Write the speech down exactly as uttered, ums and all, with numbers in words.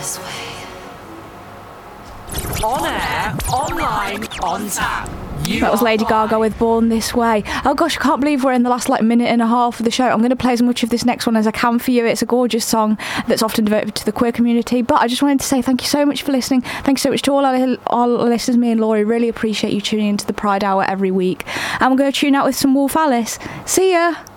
this way. On air, online, on tap. You That was are Lady Gaga with Born This Way. Oh gosh, I can't believe we're in the last like minute and a half of the show. I'm going to play as much of this next one as I can for you. It's a gorgeous song that's often devoted to the queer community. But I just wanted to say thank you so much for listening. Thank you so much to all our, our listeners. Me and Laurie really appreciate you tuning into the Pride Hour every week. And we're going to tune out with some Wolf Alice. See ya!